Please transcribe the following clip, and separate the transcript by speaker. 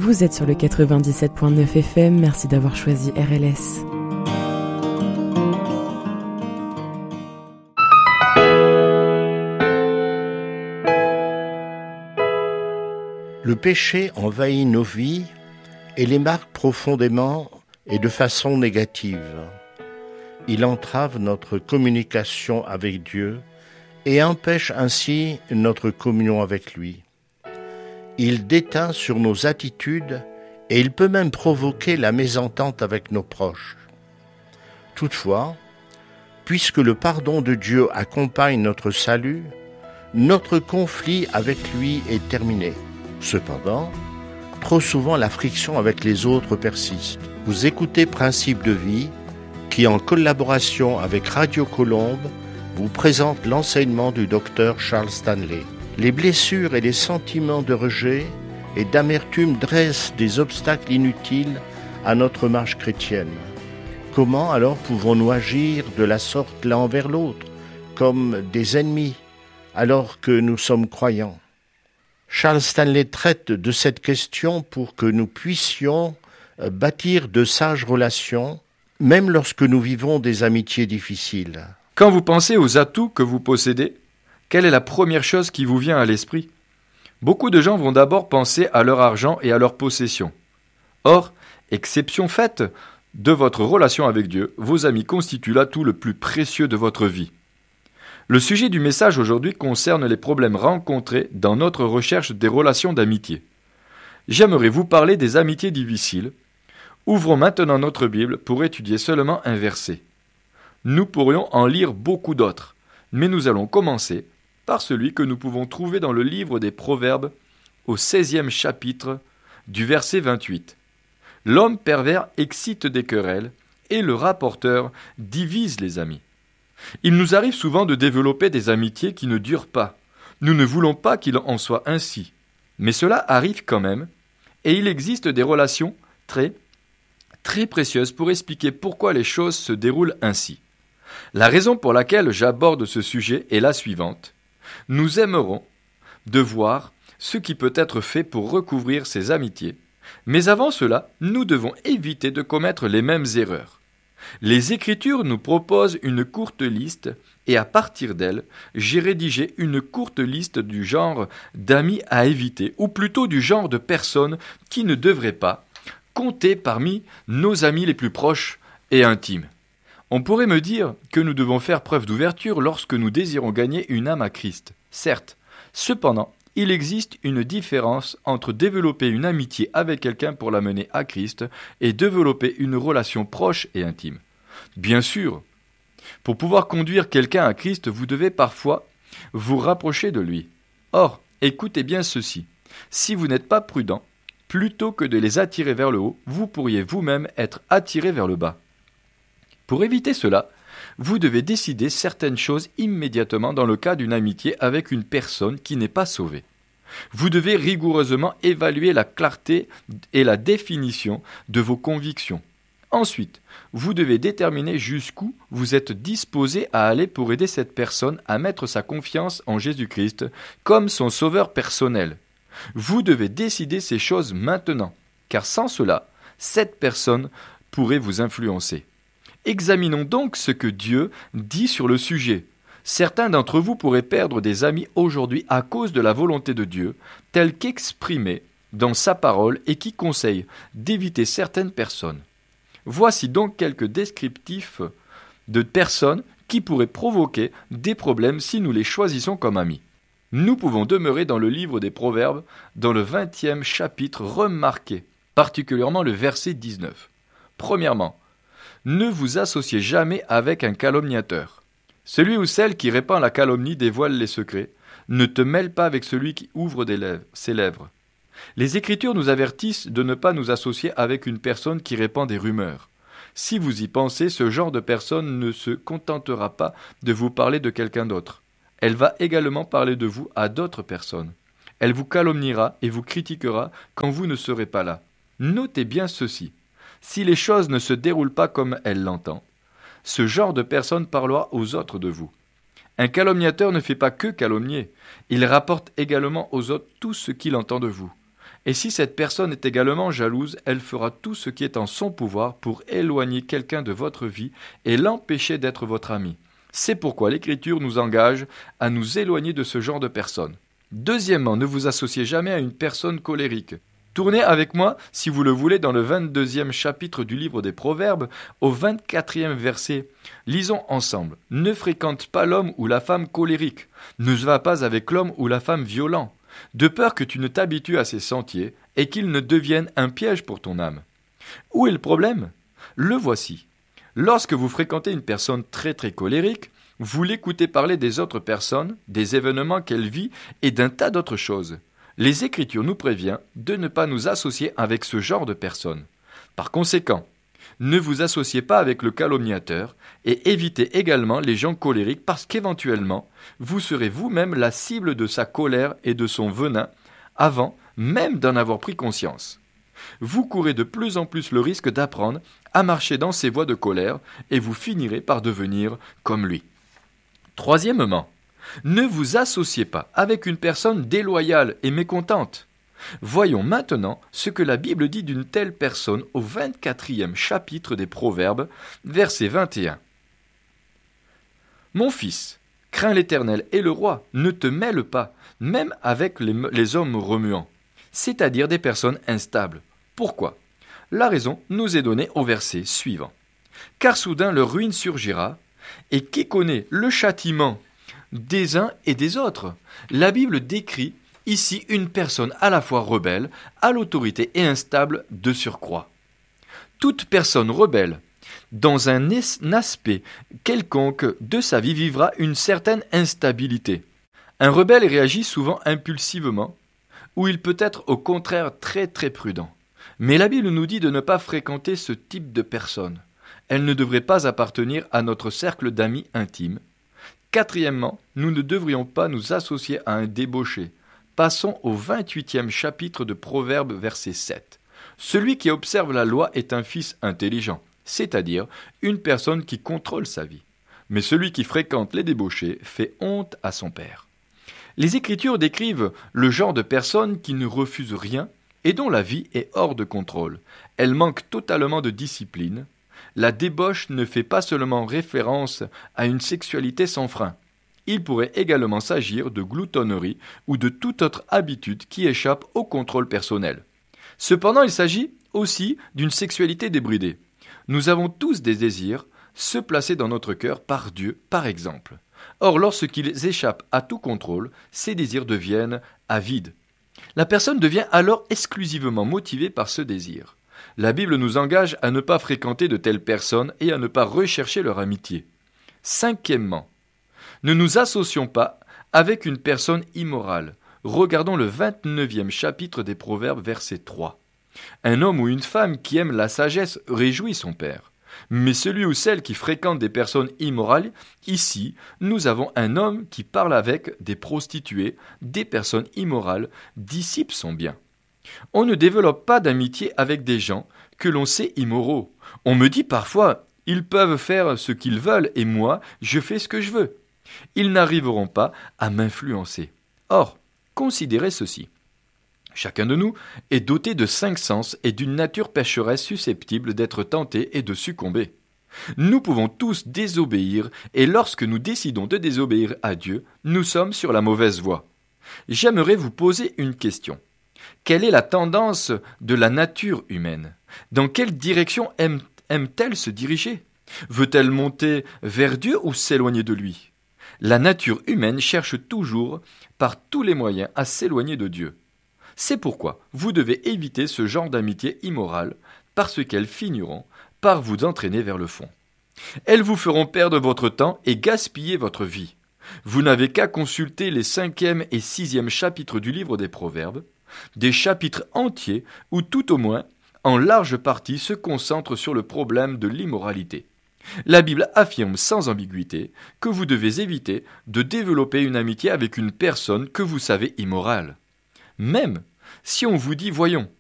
Speaker 1: Vous êtes sur le 97.9 FM, merci d'avoir choisi RLS.
Speaker 2: Le péché envahit nos vies et les marque profondément et de façon négative. Il entrave notre communication avec Dieu et empêche ainsi notre communion avec lui. Il déteint sur nos attitudes et il peut même provoquer la mésentente avec nos proches. Toutefois, puisque le pardon de Dieu accompagne notre salut, notre conflit avec lui est terminé. Cependant, trop souvent la friction avec les autres persiste. Vous écoutez Principe de vie, qui en collaboration avec Radio Colombe, vous présente l'enseignement du docteur Charles Stanley. Les blessures et les sentiments de rejet et d'amertume dressent des obstacles inutiles à notre marche chrétienne. Comment alors pouvons-nous agir de la sorte l'un envers l'autre, comme des ennemis, alors que nous sommes croyants ? Charles Stanley traite de cette question pour que nous puissions bâtir de sages relations, même lorsque nous vivons des amitiés difficiles.
Speaker 3: Quand vous pensez aux atouts que vous possédez, quelle est la première chose qui vous vient à l'esprit ? Beaucoup de gens vont d'abord penser à leur argent et à leurs possessions. Or, exception faite de votre relation avec Dieu, vos amis constituent l'atout le plus précieux de votre vie. Le sujet du message aujourd'hui concerne les problèmes rencontrés dans notre recherche des relations d'amitié. J'aimerais vous parler des amitiés difficiles. Ouvrons maintenant notre Bible pour étudier seulement un verset. Nous pourrions en lire beaucoup d'autres, mais nous allons commencer par celui que nous pouvons trouver dans le livre des Proverbes, au 16e chapitre, du verset 28. L'homme pervers excite des querelles, et le rapporteur divise les amis. Il nous arrive souvent de développer des amitiés qui ne durent pas. Nous ne voulons pas qu'il en soit ainsi. Mais cela arrive quand même, et il existe des relations très précieuses pour expliquer pourquoi les choses se déroulent ainsi. La raison pour laquelle j'aborde ce sujet est la suivante. Nous aimerons de voir ce qui peut être fait pour recouvrir ces amitiés, mais avant cela, nous devons éviter de commettre les mêmes erreurs. Les Écritures nous proposent une courte liste et à partir d'elle, j'ai rédigé une courte liste du genre d'amis à éviter ou plutôt du genre de personnes qui ne devraient pas compter parmi nos amis les plus proches et intimes. On pourrait me dire que nous devons faire preuve d'ouverture lorsque nous désirons gagner une âme à Christ. Certes, cependant, il existe une différence entre développer une amitié avec quelqu'un pour l'amener à Christ et développer une relation proche et intime. Bien sûr, pour pouvoir conduire quelqu'un à Christ, vous devez parfois vous rapprocher de lui. Or, écoutez bien ceci, si vous n'êtes pas prudent, plutôt que de les attirer vers le haut, vous pourriez vous-même être attiré vers le bas. Pour éviter cela, vous devez décider certaines choses immédiatement dans le cas d'une amitié avec une personne qui n'est pas sauvée. Vous devez rigoureusement évaluer la clarté et la définition de vos convictions. Ensuite, vous devez déterminer jusqu'où vous êtes disposé à aller pour aider cette personne à mettre sa confiance en Jésus-Christ comme son sauveur personnel. Vous devez décider ces choses maintenant, car sans cela, cette personne pourrait vous influencer. Examinons donc ce que Dieu dit sur le sujet. Certains d'entre vous pourraient perdre des amis aujourd'hui à cause de la volonté de Dieu, telle qu'exprimée dans sa parole et qui conseille d'éviter certaines personnes. Voici donc quelques descriptifs de personnes qui pourraient provoquer des problèmes si nous les choisissons comme amis. Nous pouvons demeurer dans le livre des Proverbes, dans le 20e chapitre, remarquez particulièrement le verset 19. Premièrement, ne vous associez jamais avec un calomniateur. Celui ou celle qui répand la calomnie dévoile les secrets. Ne te mêle pas avec celui qui ouvre ses lèvres. Les Écritures nous avertissent de ne pas nous associer avec une personne qui répand des rumeurs. Si vous y pensez, ce genre de personne ne se contentera pas de vous parler de quelqu'un d'autre. Elle va également parler de vous à d'autres personnes. Elle vous calomniera et vous critiquera quand vous ne serez pas là. Notez bien ceci. Si les choses ne se déroulent pas comme elle l'entend, ce genre de personne parlera aux autres de vous. Un calomniateur ne fait pas que calomnier, il rapporte également aux autres tout ce qu'il entend de vous. Et si cette personne est également jalouse, elle fera tout ce qui est en son pouvoir pour éloigner quelqu'un de votre vie et l'empêcher d'être votre ami. C'est pourquoi l'Écriture nous engage à nous éloigner de ce genre de personnes. Deuxièmement, ne vous associez jamais à une personne colérique. Tournez avec moi, si vous le voulez, dans le 22e chapitre du livre des Proverbes, au 24e verset. Lisons ensemble. « Ne fréquente pas l'homme ou la femme colérique. Ne va pas avec l'homme ou la femme violent, de peur que tu ne t'habitues à ses sentiers et qu'il ne devienne un piège pour ton âme. » Où est le problème ? Le voici. Lorsque vous fréquentez une personne très colérique, vous l'écoutez parler des autres personnes, des événements qu'elle vit et d'un tas d'autres choses. Les Écritures nous préviennent de ne pas nous associer avec ce genre de personnes. Par conséquent, ne vous associez pas avec le calomniateur et évitez également les gens colériques parce qu'éventuellement, vous serez vous-même la cible de sa colère et de son venin avant même d'en avoir pris conscience. Vous courez de plus en plus le risque d'apprendre à marcher dans ses voies de colère et vous finirez par devenir comme lui. Troisièmement, ne vous associez pas avec une personne déloyale et mécontente. Voyons maintenant ce que la Bible dit d'une telle personne au 24e chapitre des Proverbes, verset 21. « Mon fils, crains l'Éternel et le roi, ne te mêle pas, même avec les hommes remuants, c'est-à-dire des personnes instables. Pourquoi ? La raison nous est donnée au verset suivant. « Car soudain leur ruine surgira, et qui connaît le châtiment des uns et des autres ?» La Bible décrit ici une personne à la fois rebelle, à l'autorité et instable de surcroît. Toute personne rebelle, dans un aspect quelconque de sa vie, vivra une certaine instabilité. Un rebelle réagit souvent impulsivement, ou il peut être au contraire très prudent. Mais la Bible nous dit de ne pas fréquenter ce type de personne. Elle ne devrait pas appartenir à notre cercle d'amis intimes. Quatrièmement, nous ne devrions pas nous associer à un débauché. Passons au 28e chapitre de Proverbes, verset 7. Celui qui observe la loi est un fils intelligent, c'est-à-dire une personne qui contrôle sa vie. Mais celui qui fréquente les débauchés fait honte à son père. Les Écritures décrivent le genre de personne qui ne refuse rien et dont la vie est hors de contrôle. Elle manque totalement de discipline. La débauche ne fait pas seulement référence à une sexualité sans frein. Il pourrait également s'agir de gloutonnerie ou de toute autre habitude qui échappe au contrôle personnel. Cependant, il s'agit aussi d'une sexualité débridée. Nous avons tous des désirs, ceux placés dans notre cœur par Dieu, par exemple. Or, lorsqu'ils échappent à tout contrôle, ces désirs deviennent avides. La personne devient alors exclusivement motivée par ce désir. La Bible nous engage à ne pas fréquenter de telles personnes et à ne pas rechercher leur amitié. Cinquièmement, ne nous associons pas avec une personne immorale. Regardons le 29e chapitre des Proverbes, verset 3. Un homme ou une femme qui aime la sagesse réjouit son père. Mais celui ou celle qui fréquente des personnes immorales, ici, nous avons un homme qui parle avec des prostituées, des personnes immorales, dissipe son bien. On ne développe pas d'amitié avec des gens que l'on sait immoraux. On me dit parfois, ils peuvent faire ce qu'ils veulent et moi, je fais ce que je veux. Ils n'arriveront pas à m'influencer. Or, considérez ceci. Chacun de nous est doté de 5 sens et d'une nature pécheresse susceptible d'être tenté et de succomber. Nous pouvons tous désobéir et lorsque nous décidons de désobéir à Dieu, nous sommes sur la mauvaise voie. J'aimerais vous poser une question. Quelle est la tendance de la nature humaine ? Dans quelle direction aime-t-elle se diriger ? Veut-elle monter vers Dieu ou s'éloigner de lui ? La nature humaine cherche toujours, par tous les moyens, à s'éloigner de Dieu. C'est pourquoi vous devez éviter ce genre d'amitié immorale, parce qu'elles finiront par vous entraîner vers le fond. Elles vous feront perdre votre temps et gaspiller votre vie. Vous n'avez qu'à consulter les 5e et 6e chapitres du livre des Proverbes, des chapitres entiers où tout au moins, en large partie, se concentrent sur le problème de l'immoralité. La Bible affirme sans ambiguïté que vous devez éviter de développer une amitié avec une personne que vous savez immorale. Même si on vous dit « Voyons,